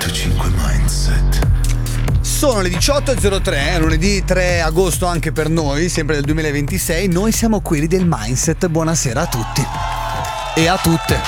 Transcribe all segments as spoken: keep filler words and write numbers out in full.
centocinque Mindset. Sono le diciotto e zero tre, lunedì tre agosto anche per noi, sempre del duemilaventisei. Noi siamo quelli del Mindset. Buonasera a tutti e a tutte.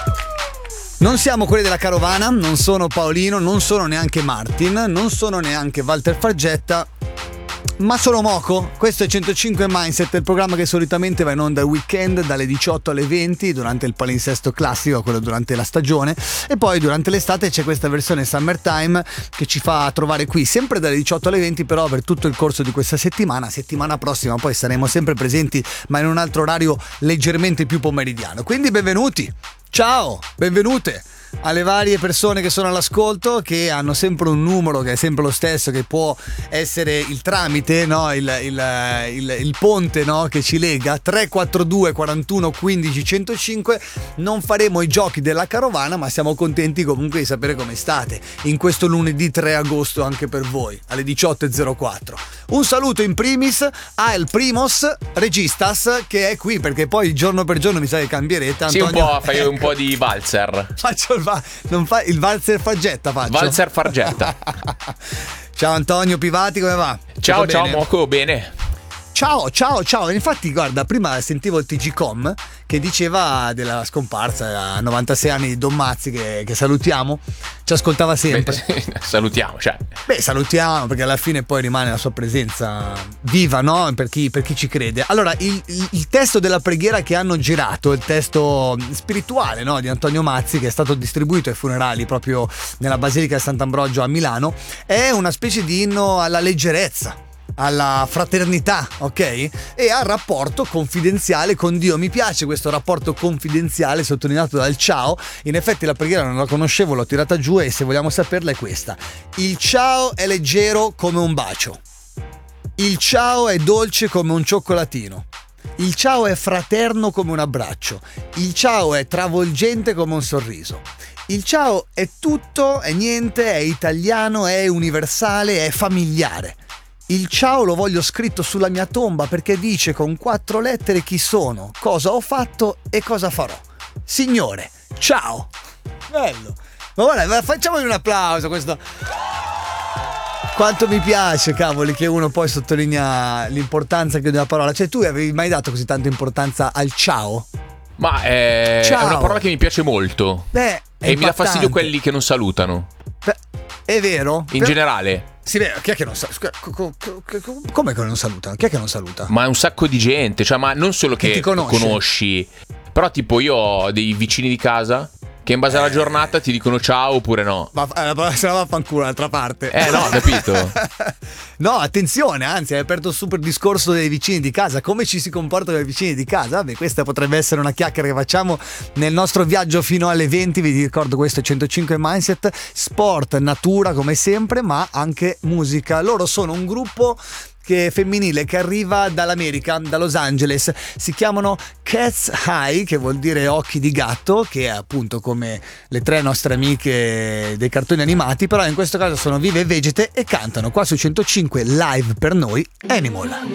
Non siamo quelli della carovana, non sono Paolino, non sono neanche Martin, non sono neanche Walter Fargetta, ma sono Moco. Questo è centocinque Mindset, il programma che solitamente va in onda il weekend dalle diciotto alle venti durante il palinsesto classico, quello durante la stagione, e poi durante l'estate c'è questa versione Summertime che ci fa trovare qui sempre dalle diciotto alle venti, però per tutto il corso di questa settimana. Settimana prossima poi saremo sempre presenti, ma in un altro orario leggermente più pomeridiano. Quindi benvenuti, ciao, benvenute alle varie persone che sono all'ascolto, che hanno sempre un numero che è sempre lo stesso, che può essere il tramite, no? il, il, il, il ponte, no? Che ci lega, tre quattro due quarantuno quindici centocinque. Non faremo i giochi della carovana, ma siamo contenti comunque di sapere come state in questo lunedì tre agosto anche per voi alle diciotto e zero quattro. Un saluto in primis al Primos Registas, che è qui perché poi giorno per giorno mi sa che cambierete. Antonio, sì, un po', fai un po' di valzer. Faccio il, va- non fa- il valzer Fargetta faccio. Valzer Fargetta. Ciao Antonio Pivati, come va? Ciao, Tutto ciao bene? Moco, bene. Ciao, ciao, ciao. Infatti, guarda, prima sentivo il T G Com che diceva della scomparsa a novantasei anni di Don Mazzi, che, che salutiamo. Ci ascoltava sempre. Beh, sì, salutiamo, cioè. Beh, salutiamo, perché alla fine poi rimane la sua presenza viva, no? Per chi, per chi ci crede. Allora, il, il, il testo della preghiera che hanno girato, il testo spirituale, no? Di Antonio Mazzi, che è stato distribuito ai funerali proprio nella Basilica di Sant'Ambrogio a Milano, è una specie di inno alla leggerezza, alla fraternità, ok? E al rapporto confidenziale con Dio. Mi piace questo rapporto confidenziale sottolineato dal ciao. In effetti la preghiera non la conoscevo, l'ho tirata giù, e se vogliamo saperla è questa: il ciao è leggero come un bacio, il ciao è dolce come un cioccolatino, il ciao è fraterno come un abbraccio, il ciao è travolgente come un sorriso. Il ciao è tutto, è niente, è italiano, è universale, è familiare. Il ciao lo voglio scritto sulla mia tomba, perché dice con quattro lettere chi sono, cosa ho fatto e cosa farò. Signore, ciao. Bello. Ma guarda, facciamogli un applauso a questo. Quanto mi piace, cavoli, che uno poi sottolinea l'importanza che della parola. Cioè, tu avevi mai dato così tanta importanza al ciao? Ma è, Ciao. è una parola che mi piace molto. Beh, e mi dà fastidio quelli che non salutano. Beh, è vero? In Per... generale. Sì, beh, chi è che non saluta? Come che non saluta? Chi è che non saluta? Ma è un sacco di gente, cioè, ma non solo che, che ti conosce. conosci, però tipo io ho dei vicini di casa che in base alla giornata ti dicono ciao oppure no. Ma eh, se la va a fanculo dall'altra parte. Eh no, capito. No, attenzione, anzi hai aperto il super discorso dei vicini di casa. Come ci si comportano i vicini di casa? Vabbè, questa potrebbe essere una chiacchiera che facciamo nel nostro viaggio fino alle venti. Vi ricordo, questo è centocinque Mindset. Sport, natura come sempre, ma anche musica. Loro sono un gruppo che è femminile, che arriva dall'America, da Los Angeles. Si chiamano Cat's Eye, che vuol dire occhi di gatto, che è appunto come le tre nostre amiche dei cartoni animati, però in questo caso sono vive e vegete e cantano qua su centocinque live per noi Animal.